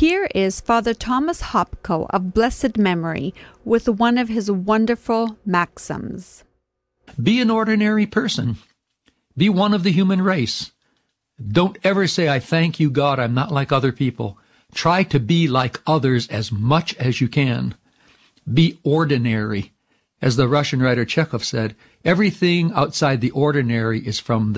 Here is Father Thomas Hopko of blessed memory with one of his wonderful maxims. Be an ordinary person. Be one of the human race. Don't ever say, I thank you, God, I'm not like other people. Try to be like others as much as you can. Be ordinary. As the Russian writer Chekhov said, everything outside the ordinary is from